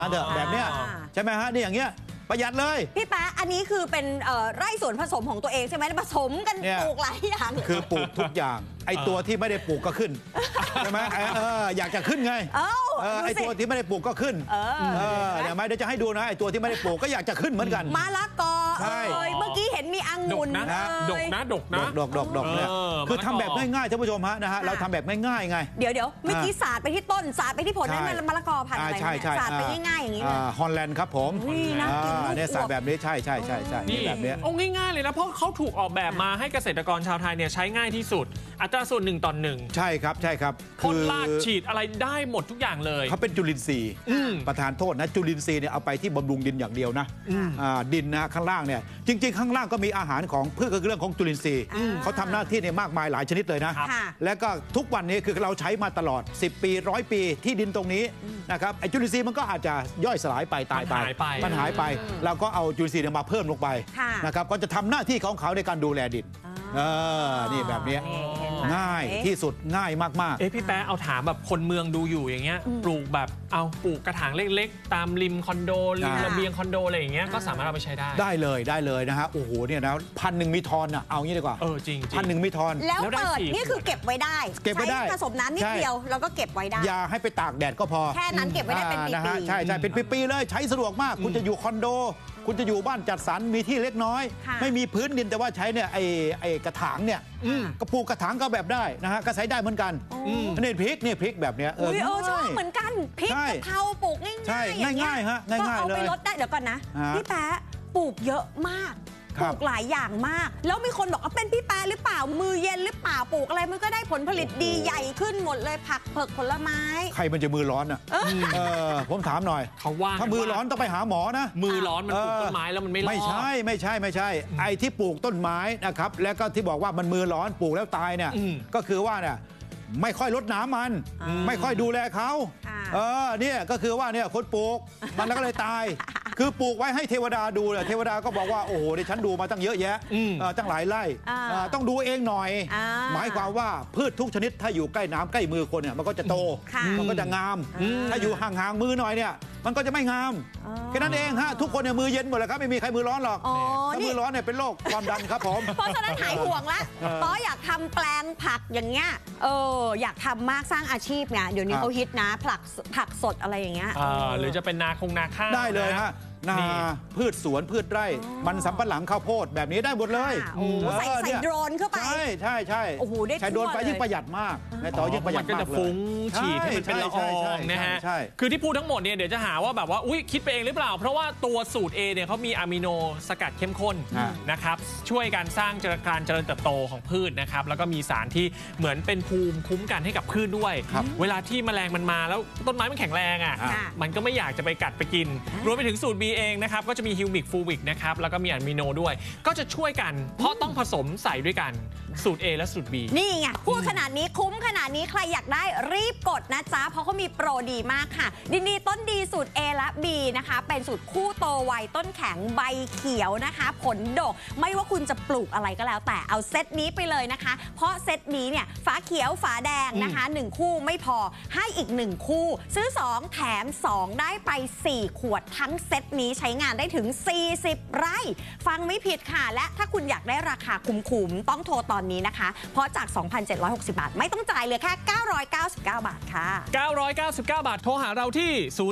เถอะแบบเนี้ยใช่ไหมฮะนี่อย่างเงี้ยประหยัดเลยพี่แป๊ะอันนี้คือเป็นไร่สวนผสมของตัวเองใช่ไหมผสมกันปลูกหลายอย่างคือปลูกทุกอย่างไอตัวที่ไม่ได้ปลูกก็ขึ้นใช่ไหมอยากจะขึ้นไงไอตัวที่ไม่ได้ปลูกก็ขึ้นเดี๋ยวจะให้ดูนะไอตัวที่ไม่ได้ปลูกก็อยากจะขึ้นเหมือนกันมะละกอเมื่อกี้เห็นมีองุ่นนะดกเนี่ยคือทำแบบง่ายๆท่านผู้ชมฮะนะฮะเราทำแบบง่ายๆไงเดี๋ยวเมื่อกี้สาดไปที่ต้นสาดไปที่ผลนั่นมะละกอพันธุ์อะไรสาดไปง่ายๆอย่างนี้เลยฮอลแลนด์ครับผมเนี่ยสาดแบบนี้ใช่นี่แบบนี้โอ้ง่ายๆเลยนะเพราะเขาถูกออกแบบมาให้เกษตรกรชาวไทยเนี่ยใช้ง่ายที่สุดอัตราส่วน1:1ใช่ครับพ่นรากฉีดอะไรได้หมดทุกอย่างเลยเขาเป็นจุลินทรีย์ประธานโทษนะจุลินทรีย์เนี่ยเอาไปที่บำรุงดินอย่างเดียวนะดินนะข้างล่างเนี่ยจริงๆข้างล่างก็มีอาหารของพืชก็คือเรื่องของจุลินทรีย์เขาทำหน้าที่เนี่ยมากมายหลายชนิดเลยนะและก็ทุกวันนี้คือเราใช้มาตลอด10 ปี100 ปีที่ดินตรงนี้นะครับไอ้จุลินทรีย์มันก็อาจจะย่อยสลายไปตายไปมันหายไปเราก็เอาจุลินทรีย์มาเพิ่มลงไปนะครับก็จะทำหน้าที่ของเขาในการดูแลดินนี่แบบนี้ง่ายที่สุดง่ายมากๆพี่แป๊ะเอาถามแบบคนเมืองดูอยู่อย่างเงี้ยปลูกแบบเอาปลูกกระถางเล็กๆตามริมคอนโดริมระเบียงคอนโดอะไรอย่างเงี้ยก็สามารถเอาไปใช้ได้เลยนะฮะโอ้โหเนี่ยนะ1,000มีทอนอ่ะเอางี้ดีกว่าจริง 1,000มีทอนแล้วเปิดนี่คือเก็บไว้ได้ใช้ผสมน้ำนิดเดียวแล้วก็เก็บไว้ได้อย่าให้ไปตากแดดก็พอแค่นั้นเก็บไว้ได้เป็นปีๆใช่เป็นปีๆเลยใช้สะดวกมากคุณจะอยู่คอนโดคุณจะอยู่บ้านจัดสรรมีที่เล็กน้อยไม่มีพื้นดินแต่ว่าใช้เนี่ยไอ้กระถางเนี่ยกระปลูกกระถางก็แบบได้นะฮะก็ใช้ได้เหมือนกันนี่พริกแบบเนี้ยชอบเหมือนกันพริกกะเพราปลูกง่ายฮะง่ายๆเลยเอาไปลดได้เดี๋ยวก่อนนะพี่แป๊ะปลูกเยอะมากปลูกหลายอย่างมากแล้วมีคนบอกว่าเป็นพี่แป๊ะหรือเปล่ามือเย็นหรือเปล่าปลูกอะไรมันก็ได้ผลผลิตดีใหญ่ขึ้นหมดเลยผักเผือกผลไม้ใครมันจะมือร้อนอ่ะผมถามหน่อยเขาว่าถ้ามือร้อนต้องไปหาหมอนะมือร้อนมันปลูกต้นไม้แล้วมันไม่รอดไม่ใช่ไอ้ที่ปลูกต้นไม้นะครับแล้วก็ที่บอกว่ามันมือร้อนปลูกแล้วตายเนี่ยก็คือว่าเนี่ยไม่ค่อยรดน้ำมันไม่ค่อยดูแลเขาเนี่ยก็คือว่าเนี่ยคนปลูกมันแล้วก็เลยตายคือปลูกไว้ให้เทวดาดูเลยเทวดาก็บอกว่าโอ้โหดิฉันดูมาตั้งเยอะแยะตั้งหลายไร่ต้องดูเองหน่อยหมายความว่าพืชทุกชนิดถ้าอยู่ใกล้น้ำใกล้มือคนเนี่ยมันก็จะโตมันก็จะงามถ้าอยู่ห่างๆมือหน่อยเนี่ยมันก็จะไม่งามแค่นั้นเองฮะทุกคนเนี่ยมือเย็นหมดเลยครับไม่มีใครมือร้อนหรอกถ้ามือร้อนเนี่ยเป็นโรคความดันครับผมเพราะฉะนั้นหายห่วงละเพราะอยากทำแปลงผักอย่างเงี้ยอยากทำมากสร้างอาชีพไงเดี๋ยวนี้เขาฮิตนะผักสดอะไรอย่างเงี้ยหรือจะเป็นนาข้าวได้เลยฮะนาพืชสวนพืชไร่มันสำปะหลังข้าวโพดแบบนี้ได้หมดเลยใส่โดรนเข้าไปใช่โอ้โหได้ใช้โดรนไปยิ่งประหยัดมากในต่อยิ่งประหยัดมากเลยมันก็จะฟุ้งฉีดให้มันเป็นละอองนะฮะคือที่พูดทั้งหมดเนี่ยเดี๋ยวจะหาว่าแบบว่าอุ๊ยคิดไปเองหรือเปล่าเพราะว่าตัวสูตร A เนี่ยเขามีอะมิโนสกัดเข้มข้นนะครับช่วยการสร้างการเจริญเติบโตของพืชนะครับแล้วก็มีสารที่เหมือนเป็นภูมิคุ้มกันให้กับพืชด้วยเวลาที่แมลงมันมาแล้วต้นไม้มันแข็งแรงอ่ะมันก็ไม่อยากจะไปกัดไปกินรวมไปถึงสูตร B เองนะครับก็จะมีฮิวมิกฟูวิกนะครับแล้วก็มีอะมิโนด้วยก็จะช่วยกันเพราะต้องผสมใส่ด้วยกันสูตร A และสูตร B นี่ไงพูดขนาดนี้คุ้มขนาดนี้ใครอยากได้รีบกดนะจ๊ะเพราะเขามีโปรดีมากค่ะดีต้นดีสูตร A และ B นะคะเป็นสูตรคู่โตไวต้นแข็งใบเขียวนะคะผลดกไม่ว่าคุณจะปลูกอะไรก็แล้วแต่เอาเซตนี้ไปเลยนะคะเพราะเซตนี้เนี่ยฝาเขียวฝาแดงนะคะ1คู่ไม่พอให้อีก1คู่ซื้อ2แถม2ได้ไป4ขวดทั้งเซตนี้ใช้งานได้ถึง40 ไร่ฟังไม่ผิดค่ะและถ้าคุณอยากได้ราคาคุ้มๆต้องโทรตอนนี้นะคะเพราะจาก 2,760 บาทไม่ต้องจ่ายเหลือแค่999 บาทค่ะ 999 บาทโทรหาเราที่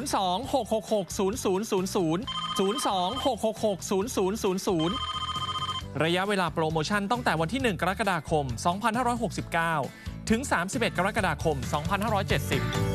02-666-0000 ระยะเวลาโปรโมชั่นตั้งแต่วันที่1 กรกฎาคม 2569 ถึง 31 กรกฎาคม 2570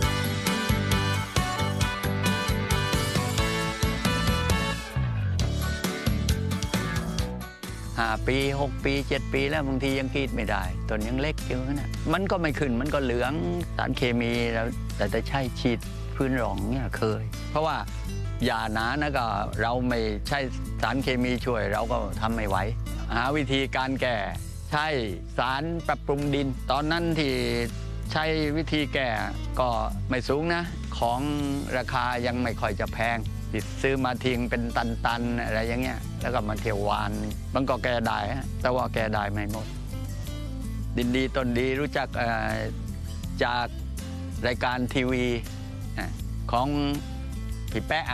5 ปี6 ปี 7 ปีแล้วบางทียังกรีดไม่ได้ต้นยังเล็กอยู่นะมันก็ไม่ขึ้นมันก็เหลืองสารเคมีแล้วแต่จะใช้ฉีดพื้นรองเนี่ยเคยเพราะว่ายาหนานะก็เราไม่ใช้สารเคมีช่วยเราก็ทำไม่ไหวหาวิธีการแก้ใช้สารปรับปรุงดินตอนนั้นที่ใช้วิธีแก้ก็ไม่สูงนะของราคายังไม่ค่อยจะแพงซื้อมาทิ้งเป็นตันๆอะไรอย่างเงี้ยแล้วก็มาเที่ยววานมันก็แก้ได้แต่ว่าแก้ได้ไม่หมดดินดีต้นดีรู้จักจากรายการทีวีของพี่แป๊ะ